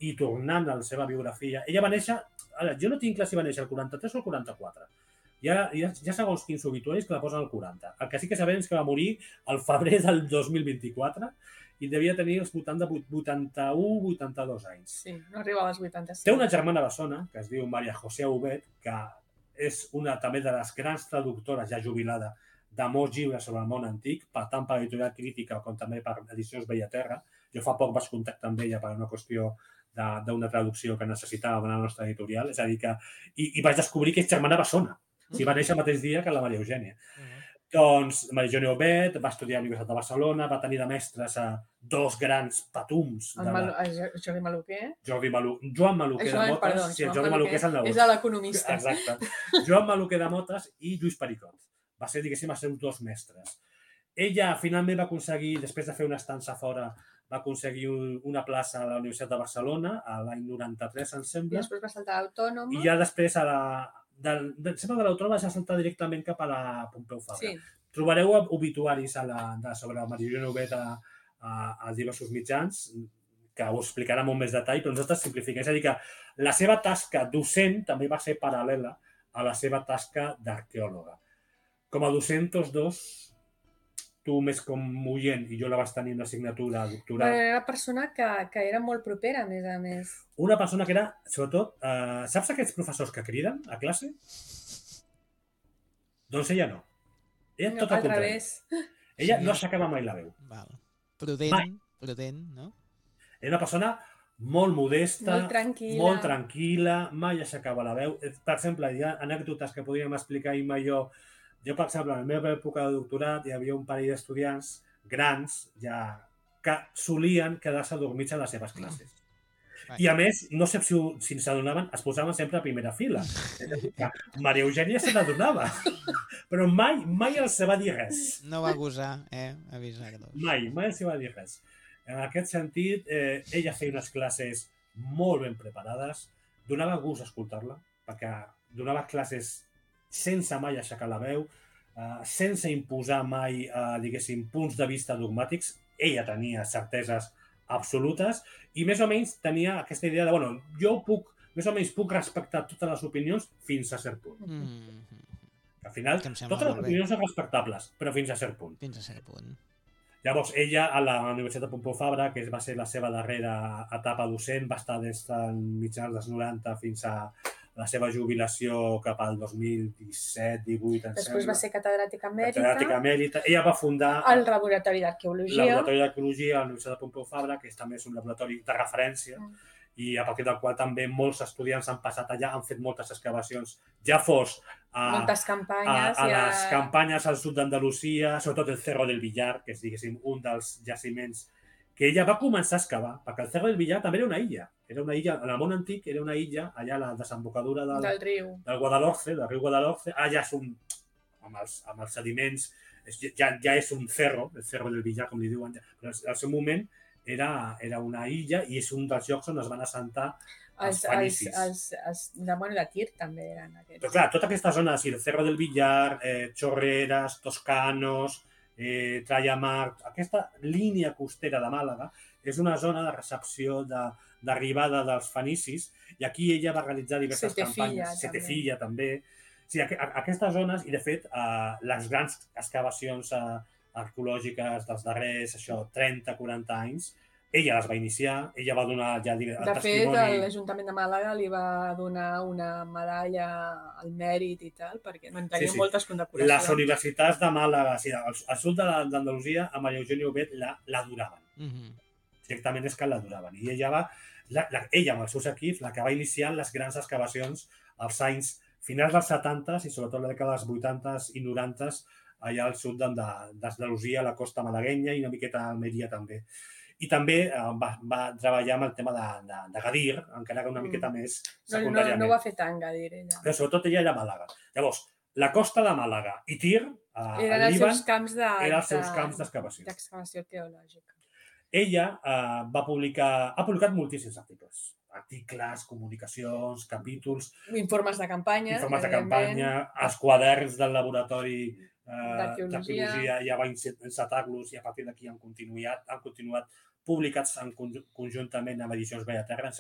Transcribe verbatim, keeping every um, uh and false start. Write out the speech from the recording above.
i tornant a la seva biografia, ella va néixer, ara, jo no tinc clar si va néixer el quaranta-tres o el quaranta-quatre. Hi ha, hi ha, hi ha segons quins obituaris que la posen al quaranta. El que sí que sabem és que va morir al febrer del dos mil vint-i-quatre i devia tenir els vuitanta-u vuitanta-dos anys. Sí, no arribava als vuitanta-cinc. Té una germana bessona, que es diu Maria José Ubet, que és una també de les grans traductores, ja jubilada, de molts llibres sobre el món antic, tant per editorial crítica com també per edicions Bellaterra. Jo fa poc vaig contactar amb ella per una qüestió d'una traducció que necessitàvem en la nostra editorial, és a dir que... I, i vaig descobrir que és germana bessona. Si va néixer el mateix dia que la Maria Eugènia. Uh-huh. Doncs Maria Eugènia Ubet va estudiar a la Universitat de Barcelona, va tenir de mestres a dos grans patums. El de Malu... la... Jordi Maluquer. Jordi Malu... Joan Maluquer Joan, de Motes. Perdó, sí, Joan Jordi Maluquer és el és l'economista. Exacte. Joan Maluquer de Motes i Lluís Pericot. Va ser, diguéssim, els seus dos mestres. Ella finalment va aconseguir, després de fer una estança fora, va aconseguir una plaça a la Universitat de Barcelona, a l'any noranta-tres, em sembla. I després va saltar a l'Autònoma. I ja després a la... Del, de, sempre de l'Autònoma va saltar directament cap a la Pompeu Fabra. Sí. Trobareu obituaris a la, de, sobre Maria Eugènia Ubet a, a, a diversos mitjans que us explicarà molt més detall, però nosaltres simplifiquem. És a dir, que la seva tasca docent també va ser paral·lela a la seva tasca d'arqueòloga. Com a docent, tots dos, tu més com oient i jo la vas tenir una assignatura doctoral. Però era una persona que, que era molt propera, a més a més. Una persona que era, sobretot, eh, saps aquests professors que criden a classe? Doncs ella no. Ella no, tot al contrari. Ella Sí. no aixecava mai la veu. Val. Prudent, Mai. prudent, no? Era una persona molt modesta, molt tranquil·la, molt tranquil·la, mai aixecava la veu. Per exemple, hi ha anècdotes que podríem explicar Imma i jo. Jo, per exemple, en la meva època de doctorat hi havia un parell d'estudiants grans ja que solien quedar-se dormits a les seves classes. I a més, no sé si, si s'adonaven, es posaven sempre a primera fila. Maria Eugènia se n'adonava, però mai, mai els va dir res. No va gosar, eh, avisar-los. Mai, mai els va dir res. En aquest sentit, eh, ella feia unes classes molt ben preparades, donava gust escoltar-la, perquè donava classes sense mai aixecar la veu, eh, sense imposar mai, eh, diguéssim, punts de vista dogmàtics. Ella tenia certeses absolutes i més o menys tenia aquesta idea de, bueno, jo puc, més o menys puc respectar totes les opinions fins a cert punt. Mm. Al final, totes les opinions són respectables, però fins a cert punt. Fins a cert punt. Llavors, ella a la Universitat de Pompeu Fabra, que va ser la seva darrera etapa docent, va estar des del mitjans dels noranta fins a la seva jubilació cap al dos mil disset divuit, em Després sembla. va ser catedràtica emèrita. Catedràtica emèrita. Ella va fundar el Laboratori d'Arqueologia. El Laboratori d'Arqueologia a la Universitat de Pompeu Fabra, que és també és un laboratori de referència, mm. i a partir del qual també molts estudiants han passat allà, han fet moltes excavacions, ja fos a, moltes campanyes, a, a ja... les campanyes al sud d'Andalusia, sobretot el Cerro del Villar, que és, diguéssim, un dels jaciments que ella va començar a excavar, perquè el Cerro del Villar també era una illa. Era una illa, en el món antic era una illa, allà a la desembocadura del, del riu, del Guadalhorce, del riu Guadalhorce, allà és un, amb els, amb els sediments, és, ja, ja és un cerro, el Cerro del Villar, com li diuen, però al seu moment era, era una illa i és un dels llocs on es van assentar els, els fenicis. Els, els, els de Mont de Tir també eren aquests. Però clar, tota aquesta zona, sí, el Cerro del Villar, eh, Chorreres, Toscanos, eh, Trallamar, aquesta línia costera de Màlaga és una zona de recepció d'arribada de, dels fenicis i aquí ella va realitzar diverses Setefilla, campanyes. Setefilla també. Sí, a, a, aquestes zones, i de fet, eh, les grans excavacions eh, arqueològiques dels darrers això, trenta quaranta anys, ella les va iniciar, ella va donar ja el de testimoni... De fet, l'Ajuntament de Màlaga li va donar una medalla al mèrit i tal, perquè en tenia sí, sí. moltes condecoracions. Les universitats de Màlaga, sí, al, al sud d'Andalusia, a Maria Eugènia Ubet l'adoraven. La, mm -hmm. Directament és que l'adoraven. I ella, va, la, la, ella amb els seus equips, la que va iniciar les grans excavacions als anys finals dels setanta i sobretot la dècada dels vuitanta i noranta allà al sud d'Andalusia, a la costa malaguenya i una miqueta a Almeria també. I també eh, va, va treballar amb el tema de, de, de Gadir, encara que una miqueta mm. més secundàriament. No, no, no va fer tant Gadir, ella. Però sobretot ella era Màlaga. Llavors, la costa de Màlaga i Tir, eh, eren els seus camps de, eren els seus camps d'excavació. D'excavació arqueològica. Ella eh, va publicar, ha publicat moltíssims articles. Articles, comunicacions, capítols... Informes de campanya. Informes de campanya, els quaderns del laboratori eh, d'arqueologia. Ja va encetar-los i a partir d'aquí han continuat, han continuat publicats en, conjuntament amb edicions Bellaterra.